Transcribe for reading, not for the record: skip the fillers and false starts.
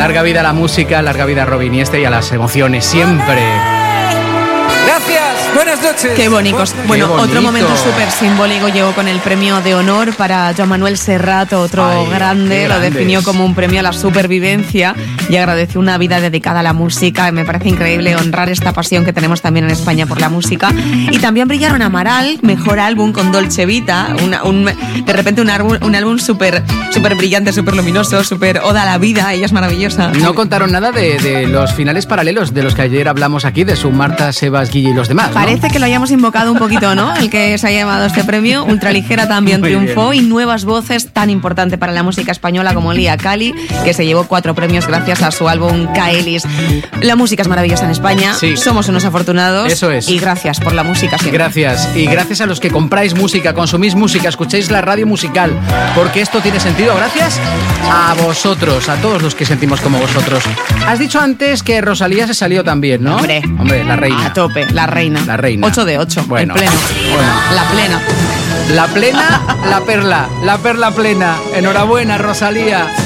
Larga vida a la música, larga vida a Robin y y a las emociones, siempre. Gracias, buenas noches. Qué bonitos. Bueno, bonito. Otro momento súper simbólico llegó con el premio de honor para Joan Manuel Serrat, otro grande. Lo definió como un premio a la supervivencia y agradeció una vida dedicada a la música. Me parece increíble honrar esta pasión que tenemos también en España por la música. Y también brillaron Amaral, mejor álbum con Dolce Vita, de repente un álbum súper brillante, súper luminoso, súper oda a la vida. Ella es maravillosa. No contaron nada de los finales paralelos de los que ayer hablamos aquí, de su Marta, Sebas, Guille y los demás, ¿no? Parece que lo hayamos invocado un poquito, ¿no? El que se ha llevado este premio. Ultraligera también Muy triunfó bien. y nuevas voces tan importante para la música española como Lía Cali, que se llevó 4 premios gracias a su álbum Kaelis. La música es maravillosa en España. Sí. Somos unos afortunados. Eso es. Y gracias por la música siempre. Gracias. Y gracias a los que compráis música, consumís música, escucháis la radio musical, porque esto tiene sentido gracias a vosotros, a todos los que sentimos como vosotros. Has dicho antes que Rosalía se salió también, ¿no? Hombre, la reina. A tope, la reina. La reina. 8 de 8. Bueno, el pleno. bueno. La plena. La plena, la perla plena. Enhorabuena, Rosalía.